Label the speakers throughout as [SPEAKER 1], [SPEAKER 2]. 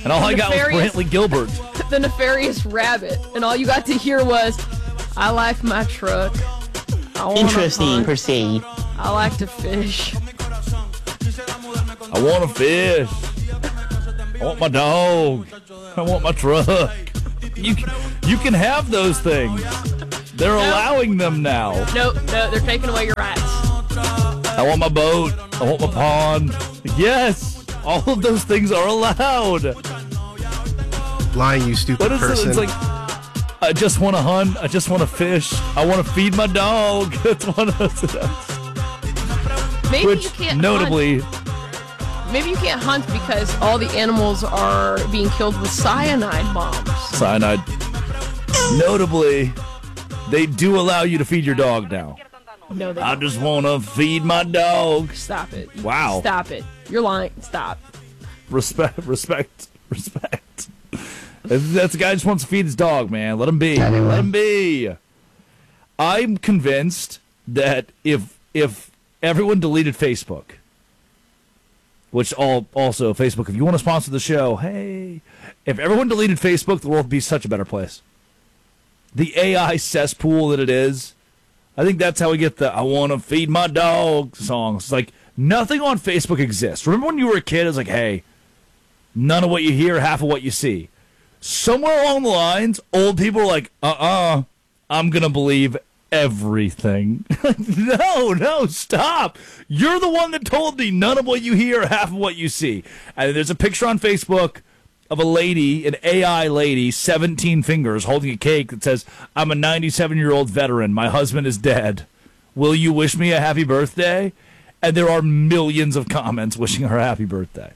[SPEAKER 1] And all I got was Brantley Gilbert.
[SPEAKER 2] The nefarious rabbit. And all you got to hear was, I like my truck.
[SPEAKER 3] Interesting, proceed.
[SPEAKER 2] I like to fish.
[SPEAKER 1] I want to fish. I want my dog. I want my truck. You can have those things. They're allowing them now.
[SPEAKER 2] No, they're taking away your rights.
[SPEAKER 1] I want my boat. I want my pond. Yes, all of those things are allowed.
[SPEAKER 4] Lying, you stupid person.
[SPEAKER 1] It's like, I just want to hunt. I just want to fish. I want to feed my dog. That's one of those.
[SPEAKER 2] Maybe you can't
[SPEAKER 1] notably
[SPEAKER 2] hunt. Maybe you can't hunt because all the animals are being killed with cyanide bombs.
[SPEAKER 1] Cyanide. Notably, they do allow you to feed your dog now.
[SPEAKER 2] No, they
[SPEAKER 1] I
[SPEAKER 2] don't.
[SPEAKER 1] just want to feed my dog.
[SPEAKER 2] Stop it.
[SPEAKER 1] Wow.
[SPEAKER 2] Stop it. You're lying. Stop.
[SPEAKER 1] Respect. That's a guy who just wants to feed his dog, man. Let him be.
[SPEAKER 3] Anyway.
[SPEAKER 1] Let him be. I'm convinced that if everyone deleted Facebook, which also Facebook, if you want to sponsor the show, hey, if everyone deleted Facebook, the world would be such a better place. The AI cesspool that it is, I think that's how we get the I want to feed my dog songs. It's like nothing on Facebook exists. Remember when you were a kid, it was like, hey, none of what you hear, half of what you see. Somewhere along the lines, old people are like, I'm going to believe everything. No, stop. You're the one that told me none of what you hear, half of what you see. And there's a picture on Facebook of a lady, an AI lady, 17 fingers, holding a cake that says, I'm a 97-year-old veteran. My husband is dead. Will you wish me a happy birthday? And there are millions of comments wishing her a happy birthday.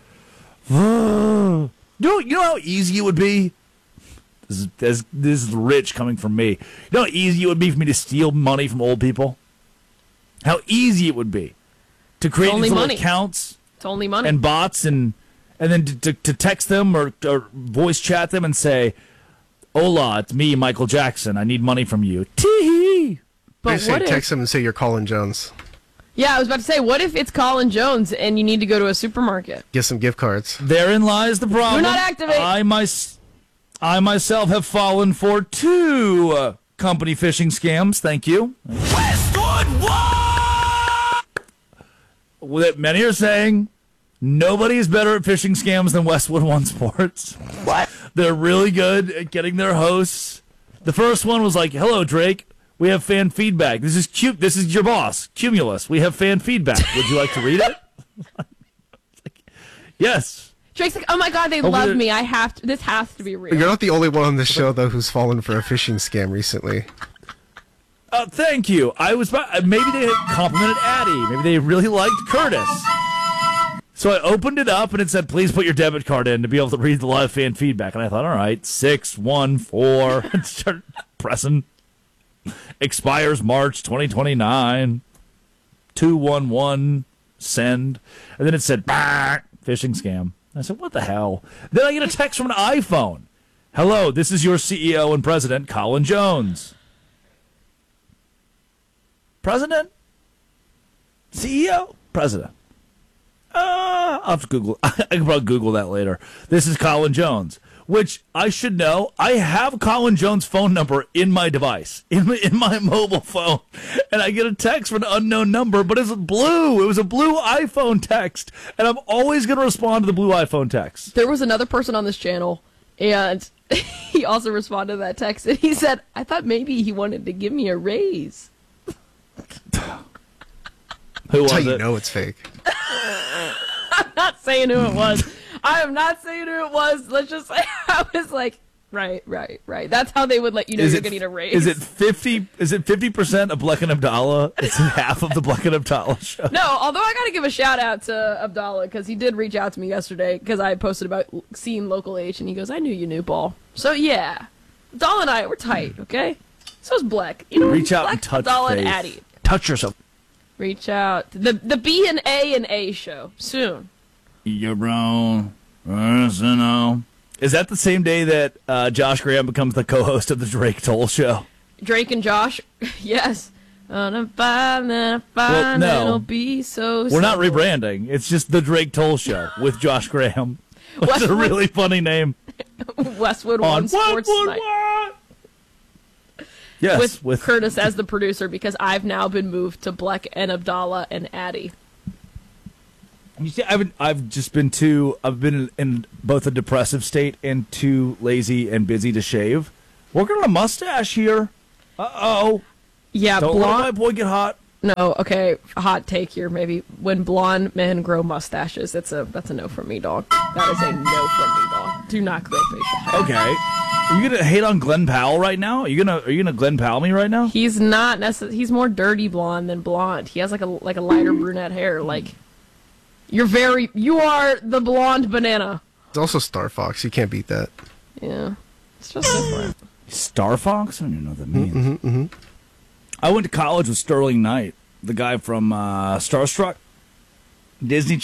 [SPEAKER 1] You know how easy it would be? This is rich coming from me. You know how easy it would be for me to steal money from old people? How easy it would be to create these little accounts.
[SPEAKER 2] It's only money.
[SPEAKER 1] And bots and then to text them or voice chat them and say, hola, it's me, Michael Jackson. I need money from you. Tee-hee.
[SPEAKER 2] But what if...
[SPEAKER 4] Text them and say you're Colin Jones.
[SPEAKER 2] Yeah, I was about to say, what if it's Colin Jones and you need to go to a supermarket?
[SPEAKER 4] Get some gift cards.
[SPEAKER 1] Therein lies the problem.
[SPEAKER 2] Do not activate.
[SPEAKER 1] I myself have fallen for 2 company phishing scams. Thank you.
[SPEAKER 5] Westwood One!
[SPEAKER 1] Many are saying nobody is better at phishing scams than Westwood One Sports.
[SPEAKER 3] What?
[SPEAKER 1] They're really good at getting their hosts. The first one was like, hello, Drake. We have fan feedback. This is cute. This is your boss, Cumulus. We have fan feedback. Would you like to read it? Yes.
[SPEAKER 2] Drake's like, oh my god, they love me. This has to be real.
[SPEAKER 4] You're not the only one on this show, though, who's fallen for a phishing scam recently.
[SPEAKER 1] Thank you. Maybe they had complimented Addie. Maybe they really liked Curtis. So I opened it up and it said, please put your debit card in to be able to read the live fan feedback. And I thought, all right, 614 and start pressing. Expires March 2029. 211 send. And then it said, bah, phishing scam. I said, what the hell? Then I get a text from an iPhone. Hello, this is your CEO and president, Colin Jones. President? CEO? President. I'll have to Google. I can probably Google that later. This is Colin Jones, which I should know. I have Colin Jones' phone number in my device, in my mobile phone, and I get a text from an unknown number, but it's blue. It was a blue iPhone text, and I'm always going to respond to the blue iPhone text.
[SPEAKER 2] There was another person on this channel, and he also responded to that text, and he said, I thought maybe he wanted to give me a raise.
[SPEAKER 1] Who was
[SPEAKER 4] That's how you
[SPEAKER 1] it?
[SPEAKER 4] know it's fake.
[SPEAKER 2] I'm not saying who it was. I am not saying who it was. Let's just say I was like, right. That's how they would let you know you're getting a raise.
[SPEAKER 1] Is it 50% of Bleck and Abdallah? It's half of the Bleck and Abdallah show.
[SPEAKER 2] No, although I got to give a shout out to Abdallah because he did reach out to me yesterday because I posted about seeing Local H and he goes, I knew you knew, Paul. So yeah, Abdallah and I, we're tight, okay? So's Bleck. You know,
[SPEAKER 1] Reach out
[SPEAKER 2] Bleck,
[SPEAKER 1] and touch
[SPEAKER 2] Abdallah
[SPEAKER 1] faith.
[SPEAKER 2] and Addie.
[SPEAKER 1] Touch yourself.
[SPEAKER 2] Reach out. The B and A show soon.
[SPEAKER 1] Your own personal. Is that the same day that Josh Graham becomes the co-host of the Drake Toll Show?
[SPEAKER 2] Drake and Josh, yes. On a fine,
[SPEAKER 1] Well, no.
[SPEAKER 2] it'll be so
[SPEAKER 1] We're not
[SPEAKER 2] simple.
[SPEAKER 1] rebranding. It's just the Drake Toll Show with Josh Graham. That's a really funny name.
[SPEAKER 2] Westwood One Sports Night.
[SPEAKER 1] Yes,
[SPEAKER 2] with Curtis as the producer, because I've now been moved to Bleck and Abdallah and Addy.
[SPEAKER 1] You see, I've been in both a depressive state and too lazy and busy to shave. Working on a mustache here. Uh-oh.
[SPEAKER 2] Yeah,
[SPEAKER 1] Don't let my boy get hot.
[SPEAKER 2] No, okay, hot take here maybe. When blonde men grow mustaches, that's a no from me, dog. That is a no from me, dog. Do not grow facial hair.
[SPEAKER 1] Okay. Are you gonna hate on Glenn Powell right now? Are you gonna Glenn Powell me right now?
[SPEAKER 2] He's not he's more dirty blonde than blonde. He has like a lighter brunette hair. Like you are the blonde banana.
[SPEAKER 4] It's also Star Fox. You can't beat that.
[SPEAKER 2] Yeah. It's just different.
[SPEAKER 1] Star Fox? I don't even know what that means. I went to college with Sterling Knight, the guy from Starstruck. Disney